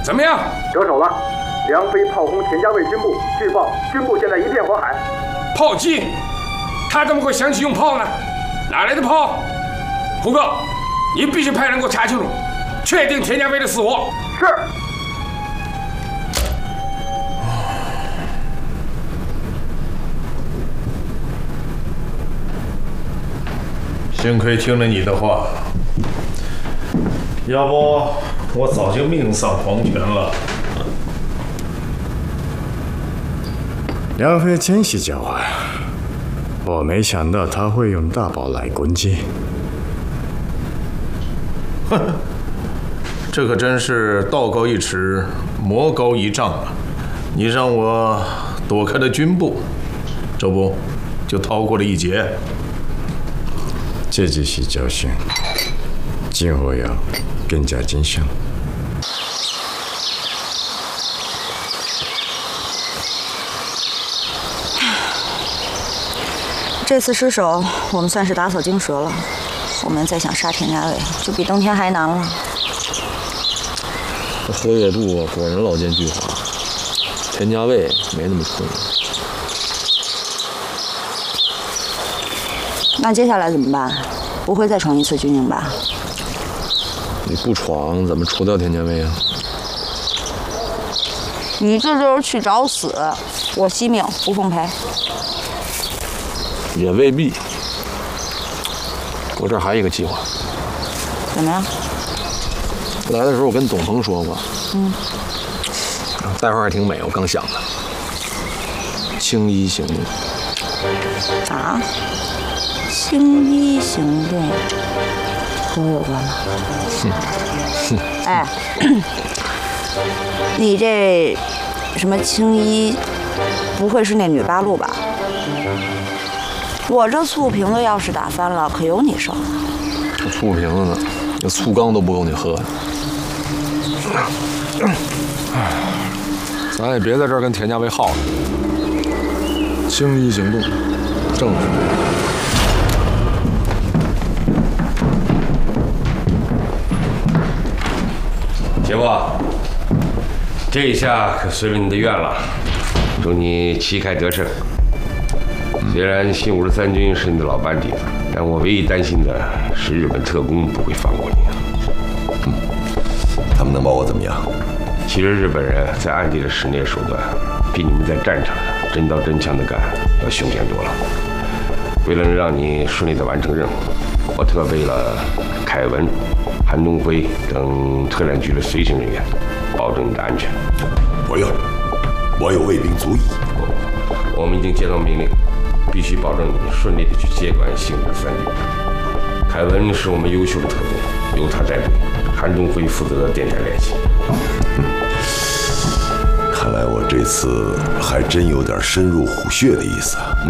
怎么样？ 得手了，梁飞炮轰田家卫军部，据报军部现在一片火海。 炮击？他怎么会想起用炮呢？哪来的炮？胡哥，你必须派人给我查清楚，确定田家卫的死活。 是。 幸亏听了你的话，要不我早就命丧黄泉了。 梁飞真是狡猾，我没想到他会用大宝来攻击。 哼，这可真是道高一尺，魔高一丈啊！你让我躲开了军部，这不就逃过了一劫？ 这就是教训，今后要更加谨慎。 这次失手，我们算是打草惊蛇了。后面再想杀田家卫，就比登天还难了。 这河岳部果然老奸巨猾，田家卫没那么聪明。 那接下来怎么办？不会再闯一次军营吧？ 你不闯，怎么除掉田家卫啊？ 你这就是去找死！我惜命不奉陪。 也未必。我这儿还有一个计划。 怎么样？ 来的时候我跟董鹏说过，代号还挺美，我刚想的。青衣行动。 啊？青衣行动和我有关吗？哎，你这什么青衣，不会是那女八路吧？我这醋瓶子要是打翻了，可有你受了。 这醋瓶子呢，这醋缸都不够你喝呀。咱也别在这儿跟田家卫耗了。青衣行动，正是。 铁布，这一下可随了你的愿了，祝你旗开得胜。虽然新53军是你的老班底子，但我唯一担心的是日本特工不会放过你。 他们能把我怎么样？ 其实日本人在暗地的使那手段，比你们在战场上真刀真枪的干要凶险多了。为了让你顺利的完成任务，我特备了凯文、韩东辉等特战局的随行人员，保证你的安全。 不用，我有卫兵足矣。 我们已经接到命令，必须保证你顺利的去接管新53军。凯文是我们优秀的特工，由他带队；韩东辉负责电台联系。 看来我这次还真有点深入虎穴的意思啊。